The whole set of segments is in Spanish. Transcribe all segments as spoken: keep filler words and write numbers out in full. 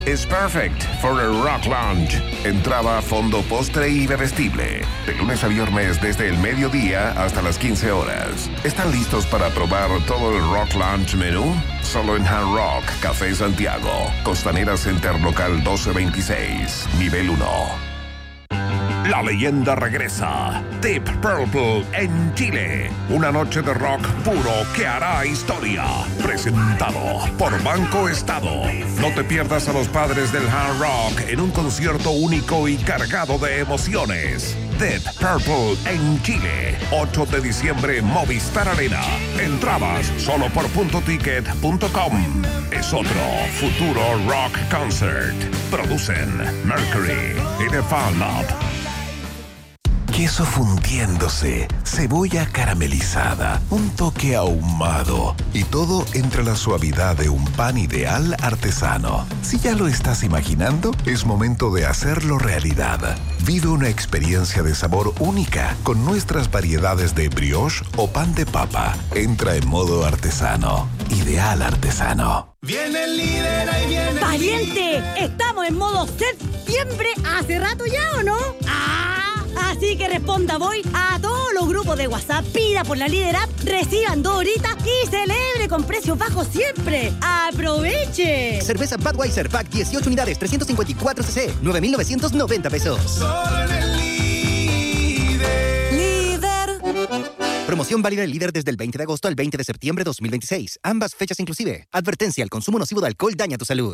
is perfect for a rock lounge. Entrada, fondo, postre y bebestible. De lunes a viernes desde el mediodía hasta las quince horas. ¿Están listos para probar todo el rock lounge menú? Solo en Hard Rock Café Santiago. Costanera Center Local doce veintiséis, nivel uno. La leyenda regresa. Deep Purple en Chile. Una noche de rock puro que hará historia. Presentado por Banco Estado. No te pierdas a los padres del hard rock en un concierto único y cargado de emociones. Deep Purple en Chile. ocho de diciembre, Movistar Arena. Entradas solo por punto ticket punto com. Es otro futuro rock concert. Producen Mercury y The Fan Lab. Queso fundiéndose, cebolla caramelizada, un toque ahumado y todo entre la suavidad de un pan ideal artesano. Si ya lo estás imaginando, es momento de hacerlo realidad. Vive una experiencia de sabor única con nuestras variedades de brioche o pan de papa. Entra en modo artesano. Ideal artesano. Viene el líder, ahí viene el ¡Pariente! ¡Estamos en modo septiembre hace rato ya, ¿o no? ¡Ah! Así que responda voy a todos los grupos de WhatsApp, pida por la Líder App, reciban dos horitas y celebre con precios bajos siempre. ¡Aproveche! Cerveza Budweiser Pack dieciocho unidades, trescientos cincuenta y cuatro cc, nueve mil novecientos noventa pesos. Solo en el líder. Líder. Promoción válida del Líder desde el veinte de agosto al veinte de septiembre de dos mil veintiséis. Ambas fechas inclusive. Advertencia: el consumo nocivo de alcohol daña tu salud.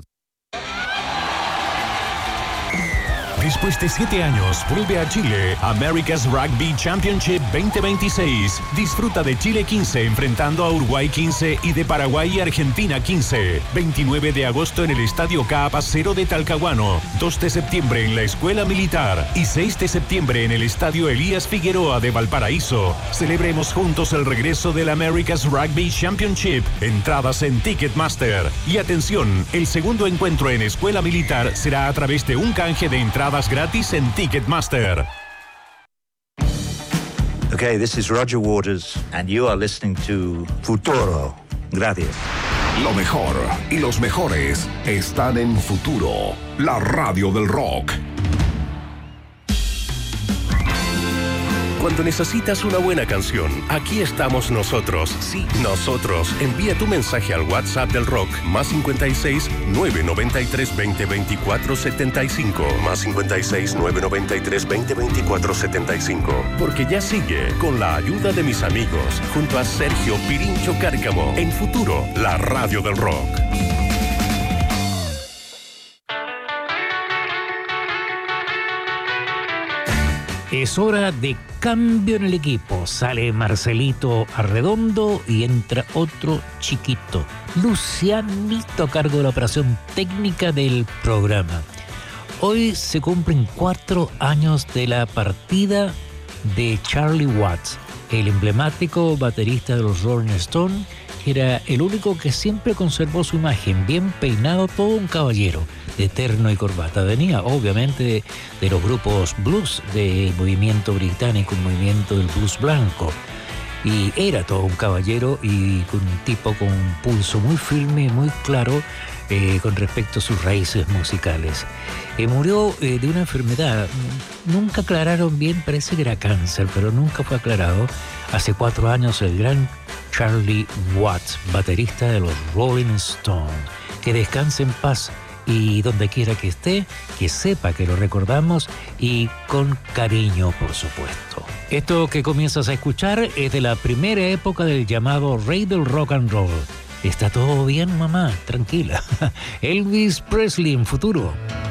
Después de siete años, vuelve a Chile America's Rugby Championship veinte veintiséis. Disfruta de Chile quince enfrentando a Uruguay quince y de Paraguay y Argentina quince. veintinueve de agosto en el Estadio Caapacero de Talcahuano. dos de septiembre en la Escuela Militar. Y seis de septiembre en el Estadio Elías Figueroa de Valparaíso. Celebremos juntos el regreso del America's Rugby Championship. Entradas en Ticketmaster. Y atención, el segundo encuentro en Escuela Militar será a través de un canje de entradas gratis en Ticketmaster. Okay, this is Roger Waters, and you are listening to Futuro. Gracias. Lo mejor y los mejores están en Futuro, la radio del rock. Cuando necesitas una buena canción, aquí estamos nosotros. Sí, nosotros. Envía tu mensaje al WhatsApp del rock, más cincuenta y seis, nueve noventa y tres, veinte, veinticuatro, setenta y cinco. Más cincuenta y seis, nueve noventa y tres, veinte, veinticuatro, setenta y cinco. Porque ya sigue, con la ayuda de mis amigos, junto a Sergio Pirincho Cárcamo, en Futuro, la radio del rock. Es hora de cambio en el equipo. Sale Marcelito Arredondo y entra otro chiquito, Lucianito, a cargo de la operación técnica del programa. Hoy se cumplen cuatro años de la partida de Charlie Watts, el emblemático baterista de los Rolling Stones. Era el único que siempre conservó su imagen, bien peinado, todo un caballero, de terno y corbata. Venía obviamente de, de los grupos blues del movimiento británico, el movimiento del blues blanco. Y era todo un caballero y un tipo con un pulso muy firme, muy claro eh, con respecto a sus raíces musicales. Eh, murió eh, de una enfermedad, nunca aclararon bien, parece que era cáncer, pero nunca fue aclarado. Hace cuatro años el gran Charlie Watts, baterista de los Rolling Stones. Que descanse en paz y donde quiera que esté, que sepa que lo recordamos y con cariño, por supuesto. Esto que comienzas a escuchar es de la primera época del llamado rey del rock and roll. ¿Está todo bien, mamá? Tranquila. Elvis Presley en Futuro.